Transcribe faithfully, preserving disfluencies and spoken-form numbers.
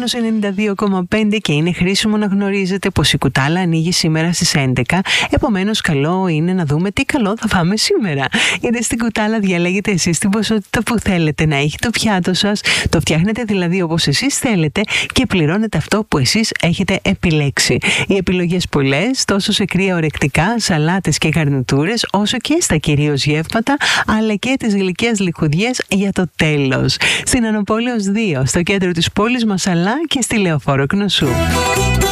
Ρυθμός ενενήντα δύο κόμμα πέντε και είναι χρήσιμο να γνωρίζετε πως η κουτάλα ανοίγει σήμερα στις έντεκα. Επομένως, καλό είναι να δούμε τι καλό θα φάμε σήμερα. Γιατί στην κουτάλα διαλέγετε εσείς την ποσότητα που θέλετε να έχει το πιάτο σας, το φτιάχνετε δηλαδή όπως εσείς θέλετε και πληρώνετε αυτό που εσείς έχετε επιλέξει. Οι επιλογές πολλές, τόσο σε κρύα ορεκτικά, σαλάτες και γαρνιτούρες, όσο και στα κυρίως γεύματα, αλλά και τις γλυκές λιχουδιές για το τέλος. Στην Ανοπόλεως δύο, στο κέντρο της πόλης μας, αλλά και στη Λεωφόρο Κνωσού.